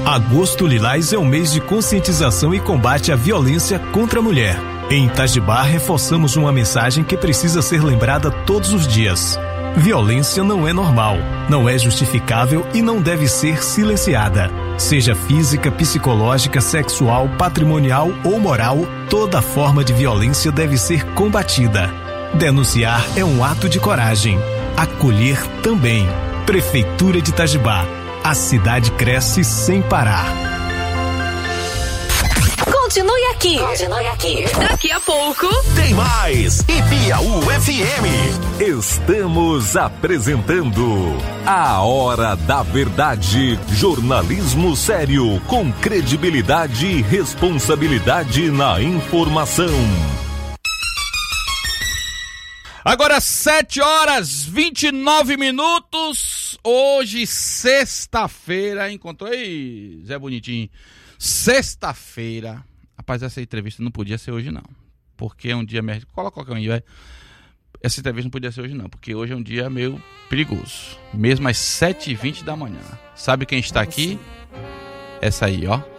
Agosto Lilás é um mês de conscientização e combate à violência contra a mulher. Em Itajibá, reforçamos uma mensagem que precisa ser lembrada todos os dias. Violência não é normal, não é justificável e não deve ser silenciada. Seja física, psicológica, sexual, patrimonial ou moral, toda forma de violência deve ser combatida. Denunciar é um ato de coragem. Acolher também. Prefeitura de Itajibá. A cidade cresce sem parar. Continue aqui. Daqui a pouco tem mais Ipiaú FM. Estamos apresentando A Hora da Verdade. Jornalismo sério, com credibilidade e responsabilidade na informação. Agora 7h29. Hoje, sexta-feira. Encontrou aí, Zé Bonitinho? Sexta-feira. Rapaz, essa entrevista não podia ser hoje, não. Porque é um dia... Coloca qualquer um aí, vai. Essa entrevista não podia ser hoje, não. Porque hoje é um dia meio perigoso. Mesmo às 7h20 da manhã. Sabe quem está aqui? Essa aí, ó.